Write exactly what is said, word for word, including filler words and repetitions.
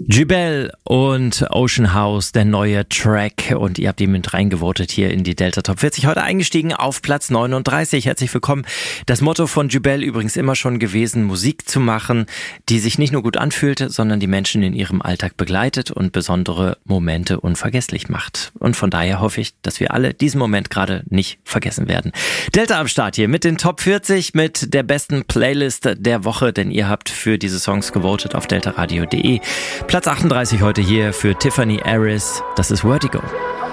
Jubel und Ocean House, der neue Track, und ihr habt ihn mit reingevotet hier in die Delta Top vierzig. Heute eingestiegen auf Platz neununddreißig. Herzlich willkommen. Das Motto von Jubel übrigens immer schon gewesen, Musik zu machen, die sich nicht nur gut anfühlt, sondern die Menschen in ihrem Alltag begleitet und besondere Momente unvergesslich macht. Und von daher hoffe ich, dass wir alle diesen Moment gerade nicht vergessen werden. Delta am Start hier mit den Top vierzig, mit der besten Playlist der Woche, denn ihr habt für diese Songs gewotet auf delta radio punkt de. Platz achtunddreißig heute hier für Tiffany Harris. Das ist Vertigo.